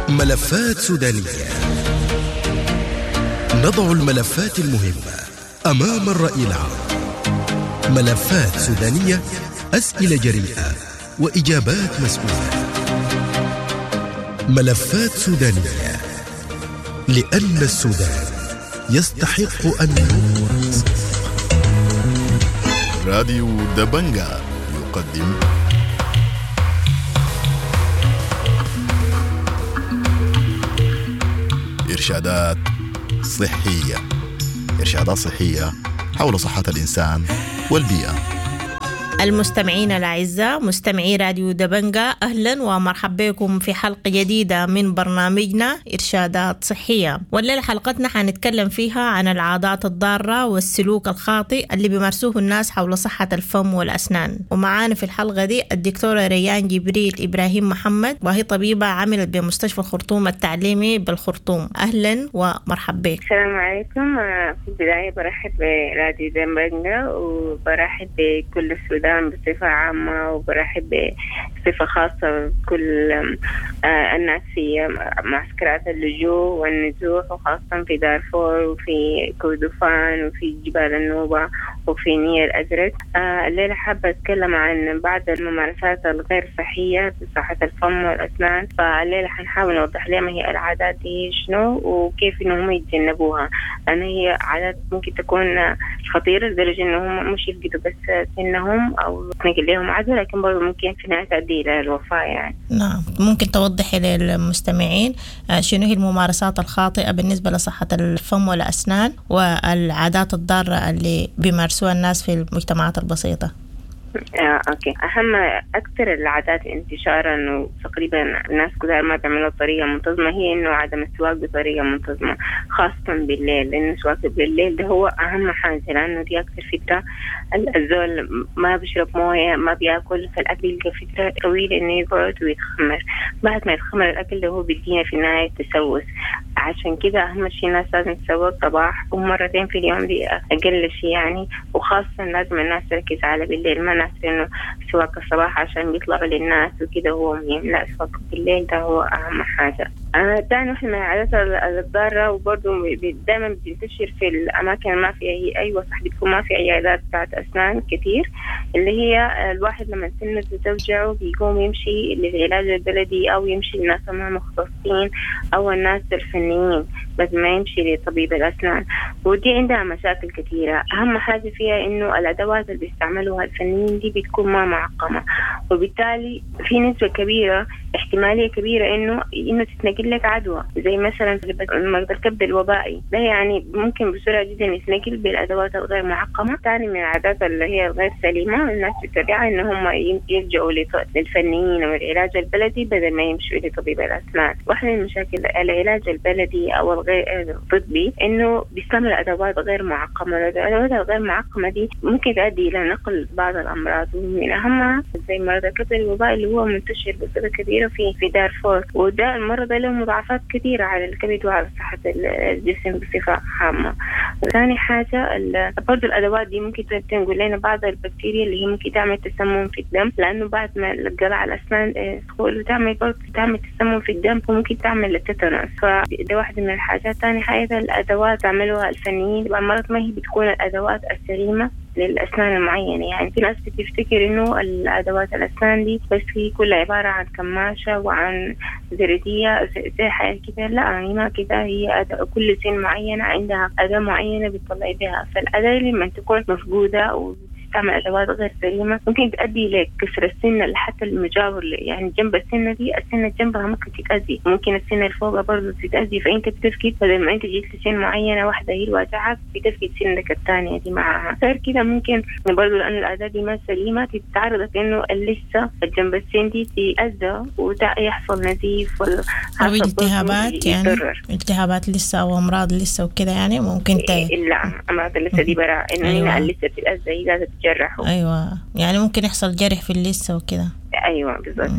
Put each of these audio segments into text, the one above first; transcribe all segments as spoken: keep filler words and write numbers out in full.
ملفات سودانية. نضع الملفات المهمة أمام الرأي العام. ملفات سودانية، أسئلة جريئة وإجابات مسؤولة. ملفات سودانية، لأن السودان يستحق أن يكون. راديو دبنجا يقدم إرشادات صحية. إرشادات صحية حول صحة الإنسان والبيئة. المستمعين الأعزاء، مستمعي راديو دبنجا، أهلا ومرحبا بكم في حلقة جديدة من برنامجنا إرشادات صحية. والليلة حلقتنا حنتكلم فيها عن العادات الضارة والسلوك الخاطئ اللي بيمارسوه الناس حول صحة الفم والأسنان. ومعانا في الحلقة دي الدكتورة ريان جبريل إبراهيم محمد، وهي طبيبة عملت بمستشفى الخرطوم التعليمي بالخرطوم. أهلا ومرحبا بك. السلام عليكم. في البداية برحب براديو دبنجا وبرحب بكل السودان بصفة عامة، وبرحب بصفة خاصة بكل الناس في معسكرات اللجوء والنزوح، وخاصة في دارفور وفي كردفان وفي جبال النوبة وفي نيل الأزرق. الليلة حابة أتكلم عن بعض الممارسات الغير صحية في صحة الفم والأسنان. فالليلة حنحاول نوضح لهم هي العادات دي شنو وكيف إنهم يتجنبوها، لأن هي عادات ممكن تكون خطيرة لدرجة إنهم مش يفقدوا بس سنهم أو تنقل لهم عدوى، لكن برضو ممكن في نهاية تؤدي إلى الوفاة. يعني نعم، ممكن توضحي للمستمعين شنو هي الممارسات الخاطئة بالنسبة لصحة الفم والأسنان والعادات الضارة اللي بيمارسوها الناس في المجتمعات البسيطة؟ آه، أوكي. أهم أكثر العادات انتشارا وتقريبا الناس كلها ما بيعملوا بطريقة منتظمة هي إنه عدم السواق بطريقة منتظمة، خاصة بالليل، لأن السواق بالليل ده هو أهم حاجة، لأنه دي أكثر فترة الزول ما بيشرب موية ما بيأكل، فالأكل يلقى فترة طويلة إنه يقعد ويتخمر. بعد ما يتخمر الأكل ده هو بيدينا في النهاية تسوس. عشان كده أهم شيء الناس لازم تسوق صباح ومرتين في اليوم، دي أقل شيء يعني، وخاصة لازم الناس تركز على بالليل، ما ناس إنه سواق الصباح عشان بيطلعوا للناس وكده هو مهم، لا، سواق بالليل ده هو أهم حاجة. آه تاني واحد من العادات الضارة وبرضه دائما بتنتشر في الأماكن ما في أي أيوة صح بتكون ما في عيادات بتاعت أسنان كتير، اللي هي الواحد لما سنه توجعه بيقوم يمشي للعلاج البلدي أو يمشي للناس المختصين أو الناس الفنيين بس ما يمشي لطبيب الأسنان، ودي عندها مشاكل كثيرة. أهم حاجة فيها إنه الأدوات اللي بيستعملوها الفنيين دي بتكون ما معقمة، وبالتالي في نسبة كبيرة احتمالية كبيرة إنه إنه تتنقل لك عدوى، زي مثلا مرض الكبد الوبائي ده، يعني ممكن بسرعة جدا يتنقل بالأدوات الغير معقمة. ثاني من العادات اللي هي الغير سليمة الناس بتتبعها إن هم يلجأوا للفنيين والعلاج البلدي بدل ما يمشوا لطبيب الأسنان. واحدة من مشاكل العلاج البلدي أو الغير الطبي إنه بيستعمل أدوات غير معقمة. الأدوات الغير معقمة دي ممكن تؤدي إلى نقل بعض الأمراض، ومن أهمها زي مرض الكبد الوبائي اللي هو منتشر بصورة كبيرة في في دارفور، وده المرض له مضاعفات كثيرة على الكبد وعلى صحة الجسم بصفة عامة. ثاني حاجة برضو الأدوات دي ممكن تنقل لنا بعض البكتيريا اللي هي ممكن تعمل تسمم في الدم، لأنه بعد ما القلع الأسنان تدخل وتعمل برضو تعمل تسمم في الدم وممكن تعمل التتنس، فده واحدة من الحاجات. ثاني حاجة الأدوات تعملوها الفنيين مرات ما هي بتكون الأدوات السليمة للأسنان المعينة. يعني في ناس بتفتكر إنه الأدوات الأسنان دي بس هي كلها عبارة عن كماشة وعن زردية زي حاجة كده، لا، هي ما كده، هي كل سن معينة عندها أداة معينة بتطلع بها، فالأداة لما تكون مفقودة تعمل أدوات غير سليمة ممكن تؤدي لكسر السنة حتى المجاور، يعني جنب السنة دي السنة جنبها ممكن تتأذي، ممكن السنة الفوق برضو تتأذي، فأنت بتفقد بدل ما أنت جيت لسن معينة واحدة هي الواجعة بتفقد سنك الثانية دي معها. غير كده ممكن برضو لأن الأداة دي ما سليمة تتعرض إنه اللثة جنب السن دي تتأذى ويحصل نزيف ولا التهابات، يعني التهابات لسه أو أمراض لسه وكده، يعني ممكن ت... لا، أمراض اللثة دي برا إنه أيوة. هنا اللثة تتأذى إذا تتجرحوا. أيوة، يعني ممكن يحصل جرح في اللثة وكده. أيوة بالضبط.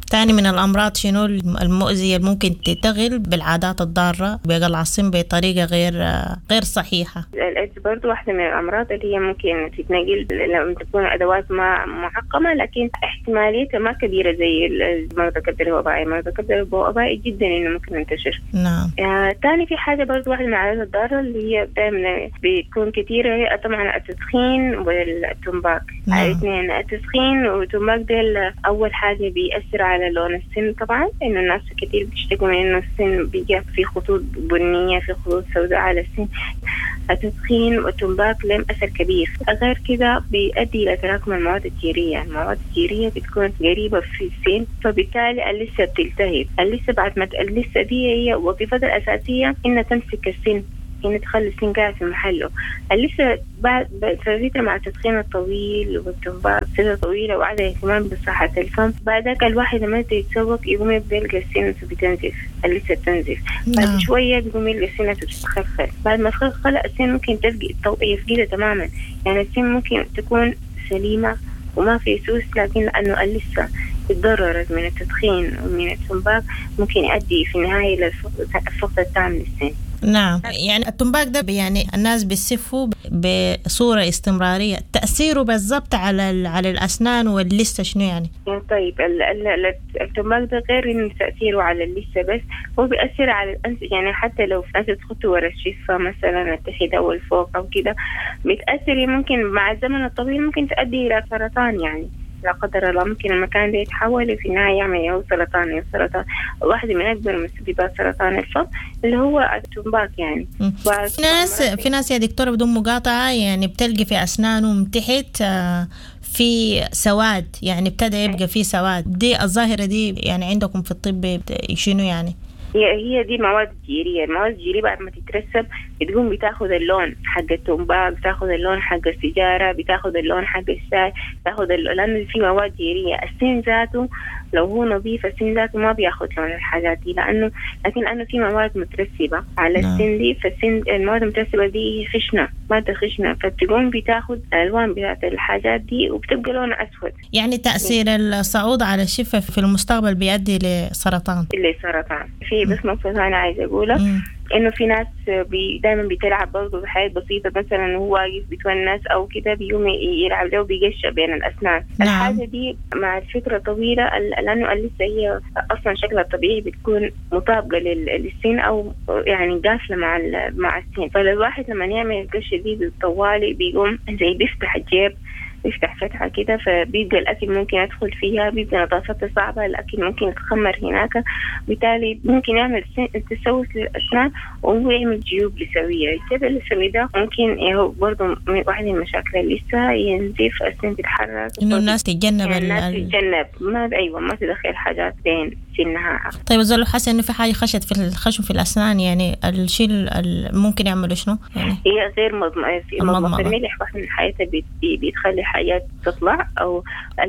تاني من الأمراض شنو المؤذية اللي ممكن تتغل بالعادات الضارة بقلع السن بطريقة غير غير صحيحة؟ الإيدز برضو واحدة من الأمراض اللي هي ممكن تتنقل لما تكون أدوات ما محقمة، لكن احتماليتها ما كبيرة زي مرضى الكبد الوبائي. مرضى الكبد الوبائي جدا إنه ممكن ينتشر. نعم. آه، تاني في حاجة برضو واحدة من العادات الضارة اللي هي دائما بتكون كثيرة، هي طبعا التدخين والتمباك. نعم. الاثنين التدخين والتمباك ده أول حاجة بيأثر على لون السن طبعا، إنه الناس كثير بيشتكوا من إنه السن بيجي في خطوط بنية، في خطوط سوداء على السن. التدخين والتمباك لهم أثر كبير. غير كده بيؤدي إلى تراكم المواد الجيرية. المواد الجيرية بتكون قريبة في السن، فبالتالي اللثة بتلتهب. اللثة بعد ما اللثة دي هي وظيفتها الأساسية إنها تمسك السن، إنها تخلي السن قاعد في محله. اللثة بعد فترة مع التدخين الطويل والتمباك فترة طويلة وعدم اهتمام بصحة الفم، بعد ذاك الواحد لما يتسوق يقوم يبدأ يلقى السن بتنزف، اللثة تنزف. بعد شوية بيقوم يلقى السن تتخلخل. بعد ما تخلخل السن ممكن تلقى يفقدها تماما. يعني السن ممكن تكون سليمة وما في سوس، لكن لأنه اللثة اتضررت من التدخين ومن التمباك ممكن يؤدي في النهاية إلى الفقد التام للسن. نعم. يعني التمباك ده يعني الناس بيصفوا بصورة استمرارية، تأثيره بالضبط على على الأسنان واللثة شنو يعني؟ طيب التمباك ده غير إنه تأثيره على اللثة بس، هو بيأثر على الأنف. يعني حتى لو أنت تخط ورا الشفة مثلا التحت أو الفوق أو كده بتأثر، ممكن مع الزمن الطويل ممكن تؤدي إلى سرطان. يعني لا قدر الله ممكن المكان ده يتحول في النهاية يعمل يهو سرطان. يهو سرطان واحدة من أكبر مسببات سرطان الفم اللي هو التمباك. يعني في ناس في ناس يا دكتورة بدون مقاطعة يعني بتلقي في أسنانه من تحت في سواد، يعني ابتدى يبقى في سواد. دي الظاهرة دي يعني عندكم في الطب شنو يعني؟ هي هي دي مواد جيرية. المواد الجيرية بعد ما تترسب بتقوم بتاخذ اللون حق التمباك، بتاخذ اللون حق السيجارة، بتاخذ اللون حق الشاي، تاخذ اللون، لأنه في مواد جيرية. السن ذاته لو هو نظيف السن ذاته ما بياخذ لون الحاجات دي، لأنه لكن لأنه في مواد مترسبة على السن دي، فالسن المواد المترسبة دي خشنة، مادة خشنة، فبتقوم بتاخذ الألوان بتاعت الحاجات دي وبتبقى لون أسود. يعني تأثير الصعود على الشفة في المستقبل بيؤدي لسرطان. لسرطان. في بس نقطة ثانية عايزة أقولها، إنه في ناس بي دائما بيتلعب برضه بحاجات بسيطة، مثلا هو واقف بيتونس أو كده بيقوم يلعب له وبيقشع بين الأسنان. نعم. الحاجة دي مع الفترة طويلة، لأنه اللثة هي أصلا شكلها الطبيعي بتكون مطابقة للسن أو يعني قافلة مع مع السن، فالواحد لما يعمل القشة دي بالطوالي بيقوم زي بيفتح الجيب، يفتح فتحة كده، فبيبقى الأكل ممكن يدخل فيها، بيبقى نظافتها صعبة، الأكل ممكن يتخمر هناك، بالتالي ممكن يعمل تسوس للأسنان وهو يعمل جيوب لثوية. الجيب اللثوي ده ممكن هو برضه واحد من المشاكل اللي لسه ينزف، السن تتحرك، إنه الناس تتجنب يعني الناس تتجنب ما أيوة ما تدخل حاجات بين سنها. طيب إذا لو حاسة إنه في حاجة خشت في الخشم في الأسنان، يعني الشيء ممكن يعملوا شنو؟ يعني هي غير مضمضة. مضمضة الملح واحدة من حياتها بتخلي حاجات تطلع، أو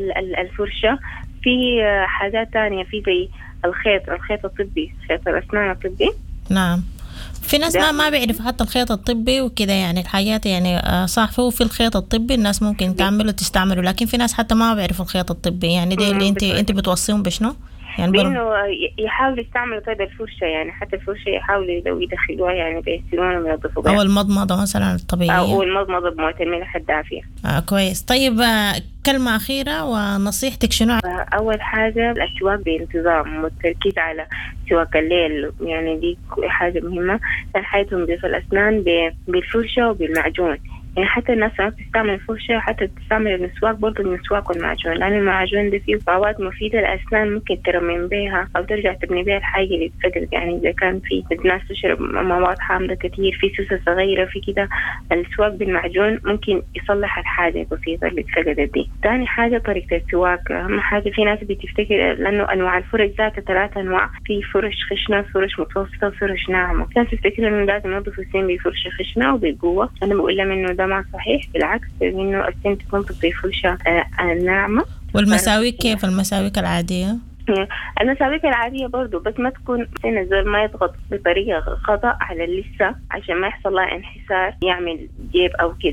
الفرشة. في حاجات تانية في زي الخيط الخيط الطبي، خيط الأسنان الطبي. نعم. في ناس ما ما بيعرف حتى الخيط الطبي وكده، يعني الحاجات يعني صح، هو في الخيط الطبي الناس ممكن تعمله تستعمله، لكن في ناس حتى ما بيعرفوا الخيط الطبي. يعني ده اللي انت انت بتوصيهم بشنو؟ يعني بإنه يحاول يستعمل طيب الفرشة، يعني حتى الفرشة يحاولوا لو يدخلوها يعني بيغسلونها وينظفوا بها، أو المضمضة مثلا الطبيعية، أو المضمضة بموية الملح الدافية. آه كويس. طيب آه كلمة أخيرة ونصيحتك شنو؟ آه أول حاجة الأسواق بانتظام والتركيز على سواق الليل، يعني دي حاجة مهمة. ثاني حاجة تنظيف الأسنان بالفرشة وبالمعجون. يعني حتى الناس ما بتستعمل الفرشة، حتى تستعمل المسواك برضه، المسواك والمعجون، لأن المعجون ده فيه مواد مفيدة للأسنان ممكن ترمم بيها أو ترجع تبني بيها الحاجة اللي اتفقدت. يعني إذا كان في الناس تشرب مواد حامضة كتير، في سوسة صغيرة في كده، السواك بالمعجون ممكن يصلح الحاجة البسيطة اللي اتفقدت دي. تاني حاجة طريقة السواك. أهم حاجة في ناس بتفتكر لأنه أنواع الفرش ذاتها ثلاثة أنواع، في فرش خشنة، فرش متوسطة، وفرش ناعمة. ناس تفتكر إنه لازم ينظف السن بفرشة خشنة وبقوة. أنا بقول لهم إنه ده ما صحيح، بالعكس، إنه السن تكون بفرشة آه ناعمة. والمساويك كيف المساويك العادية؟ المساويك العادية برضو، بس ما تكون سن الزول ما يضغط بطريقة خطأ على اللثة عشان ما يحصل لها انحسار يعمل جيب أو كده.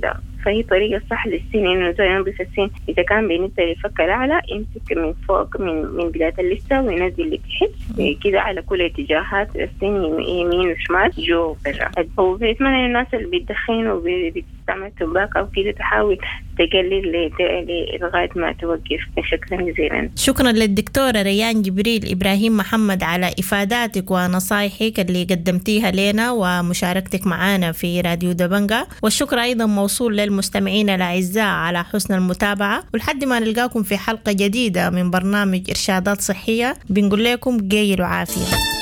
فهي طريقة صح للسن إنه زي ننظف السن. إذا كان بالنسبة للفك الأعلى يمسك من فوق من من بداية اللثة وينزل لتحت كده على كل اتجاهات السن، يمين وشمال جو وبرا. وبيتمنى الناس اللي بيدخنوا وبيستعمل تباك أو كده تحاول تقلل لغاية ما توقف بشكل جزيلا. شكرا للدكتورة ريان جبريل إبراهيم محمد على إفاداتك ونصايحك اللي قدمتيها لنا ومشاركتك معنا في راديو دبنجة، والشكر أيضا موصول للمستمعين الأعزاء على حسن المتابعة. ولحد ما نلقاكم في حلقة جديدة من برنامج إرشادات صحية بنقول لكم قيلوا عافية.